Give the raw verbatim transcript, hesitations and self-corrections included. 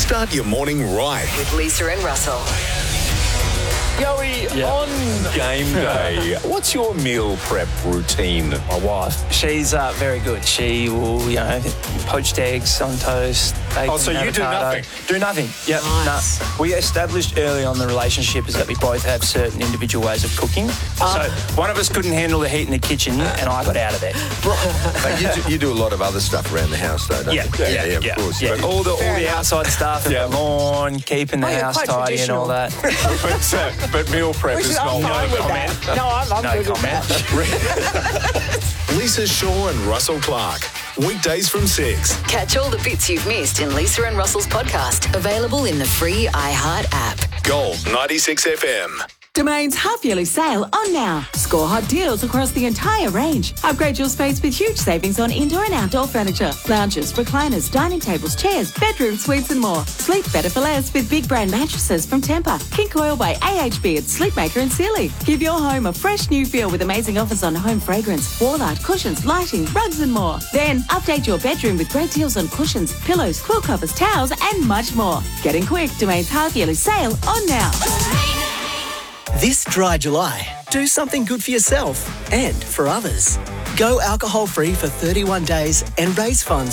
Start your morning right. With Lisa and Russell. Joey, Yeah. on game day, what's your meal prep routine? My wife, she's uh, very good. She will, you know, poached eggs on toast, bacon, Oh, so you do avocado. nothing? Do nothing. Yep. Nice. No. We established early on the relationship is that we both have certain individual ways of cooking. So one of us couldn't handle the heat in the kitchen, and I got out of there. But you, do, you do a lot of other stuff around the house, though, don't Yeah, you? yeah, yeah, of course. yeah. But all the all Fair the enough. outside stuff, Yeah. the lawn, keeping the Oh, you're house quite tidy and all that. but, uh, but meal prep Which is is, not I'm fine with comment. that. No, I'm, I'm No good with comment. that. Lisa Shaw and Russell Clark. Weekdays from six. Catch all the bits you've missed in Lisa and Russell's podcast. Available in the free iHeart app. Gold ninety-six F M. Domain's half-yearly sale on now. Score hot deals across the entire range. Upgrade your space with huge savings on indoor and outdoor furniture, lounges, recliners, dining tables, chairs, bedroom suites and more. Sleep better for less with big brand mattresses from Tempur, King Coil by A H B and Sleepmaker and Sealy. Give your home a fresh new feel with amazing offers on home fragrance, wall art, cushions, lighting, rugs and more. Then update your bedroom with great deals on cushions, pillows, quilt covers, towels and much more. Get in quick. Domain's half-yearly sale on now. This dry July, do something good for yourself and for others. Go alcohol-free for thirty-one days and raise funds